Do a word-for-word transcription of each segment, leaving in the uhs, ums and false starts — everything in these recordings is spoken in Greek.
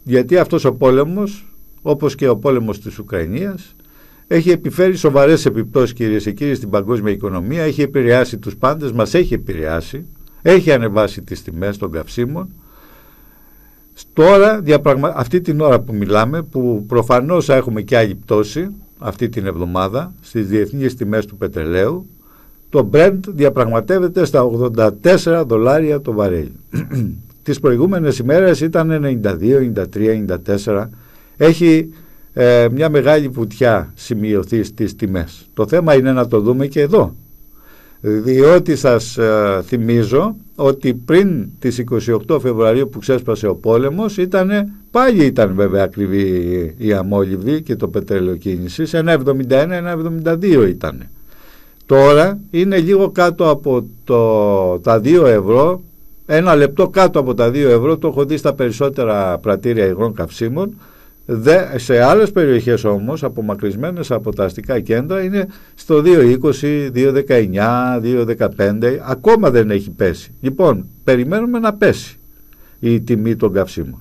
Γιατί αυτός ο πόλεμος, όπως και ο πόλεμος της Ουκρανίας, έχει επιφέρει σοβαρές επιπτώσεις, κυρίες και κύριοι, στην παγκόσμια οικονομία, έχει επηρεάσει τους πάντες, μας έχει επηρεάσει, έχει ανεβάσει τις τιμές των καυσίμων. Τώρα, διαπραγμα... αυτή την ώρα που μιλάμε, που προφανώς έχουμε και άλλη πτώση αυτή την εβδομάδα στις διεθνείς τιμές του πετρελαίου, το Brent διαπραγματεύεται στα ογδόντα τέσσερα δολάρια το βαρέλι. Τις προηγούμενες ημέρες ήταν ενενήντα δύο, ενενήντα τρία, ενενήντα τέσσερα. Έχει ε, μια μεγάλη βουτιά σημειωθεί στις τιμές. Το θέμα είναι να το δούμε και εδώ. Διότι σας ε, θυμίζω ότι πριν τις είκοσι οκτώ Φεβρουαρίου που ξέσπασε ο πόλεμος, ήτανε, πάλι ήταν βέβαια ακριβή η αμόλυβη και το πετρέλαιο κίνησης, ένα εβδομήντα ένα, ένα εβδομήντα δύο ήταν. Τώρα είναι λίγο κάτω από το, τα δύο ευρώ, ένα λεπτό κάτω από τα δύο ευρώ, το έχω δει στα περισσότερα πρατήρια υγρών καυσίμων. Δε, σε άλλες περιοχές όμως, απομακρυσμένες από τα αστικά κέντρα, είναι στο δύο είκοσι, δύο δεκαεννιά, δύο δεκαπέντε, ακόμα δεν έχει πέσει. Λοιπόν, περιμένουμε να πέσει η τιμή των καυσίμων.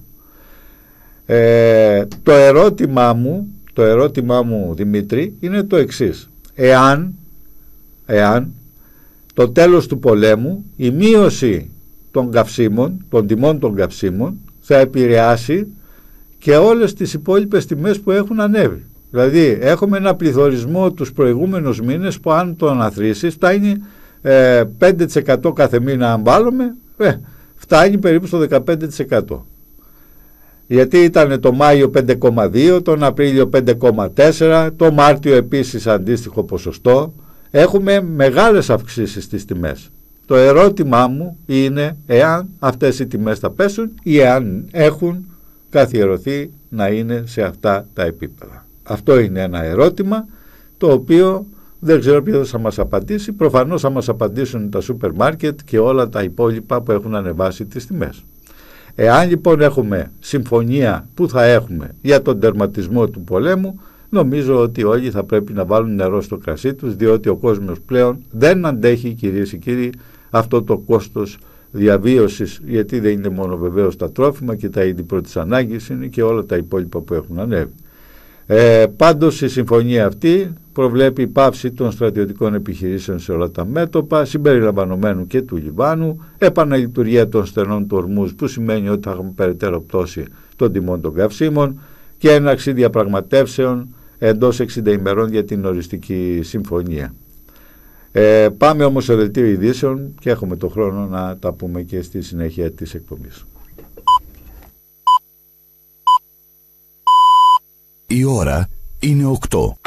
Ε, το ερώτημά μου, το ερώτημά μου, Δημήτρη, είναι το εξής. Εάν, εάν το τέλος του πολέμου, η μείωση των καυσίμων, των τιμών των καυσίμων, θα επηρεάσει και όλες τις υπόλοιπες τιμές που έχουν ανέβει. Δηλαδή έχουμε ένα πληθωρισμό τους προηγούμενους μήνες που αν το αναθρήσεις φτάνει ε, πέντε τοις εκατό κάθε μήνα, αν βάλουμε, ε, φτάνει περίπου στο δεκαπέντε τοις εκατό. Γιατί ήταν το Μάιο πέντε κόμμα δύο, τον Απρίλιο πέντε κόμμα τέσσερα, το Μάρτιο επίσης αντίστοιχο ποσοστό. Έχουμε μεγάλες αυξήσεις στις τιμές. Το ερώτημά μου είναι εάν αυτές οι τιμές θα πέσουν ή εάν έχουν καθιερωθεί να είναι σε αυτά τα επίπεδα. Αυτό είναι ένα ερώτημα το οποίο δεν ξέρω ποιος θα μας απαντήσει. Προφανώς θα μας απαντήσουν τα σούπερ μάρκετ και όλα τα υπόλοιπα που έχουν ανεβάσει τις τιμές. Εάν λοιπόν έχουμε συμφωνία που θα έχουμε για τον τερματισμό του πολέμου, νομίζω ότι όλοι θα πρέπει να βάλουν νερό στο κρασί τους, διότι ο κόσμος πλέον δεν αντέχει, κυρίες και κύριοι, αυτό το κόστος διαβίωσης, γιατί δεν είναι μόνο βεβαίως τα τρόφιμα και τα είδη πρώτης ανάγκης, είναι και όλα τα υπόλοιπα που έχουν ανέβει. Ε, πάντως η συμφωνία αυτή προβλέπει πάυση των στρατιωτικών επιχειρήσεων σε όλα τα μέτωπα, συμπεριλαμβανομένου και του Λιβάνου, επαναλειτουργία των στενών του Ορμούζ, που σημαίνει ότι θα έχουμε περαιτέρω πτώση των τιμών των καυσίμων, και έναρξη διαπραγματεύσεων εντός εξήντα ημερών για την οριστική συμφωνία. Ε, πάμε όμως σε δελτίο ειδήσεων και έχουμε το χρόνο να τα πούμε και στη συνέχεια της εκπομπής. Η ώρα είναι οκτώ.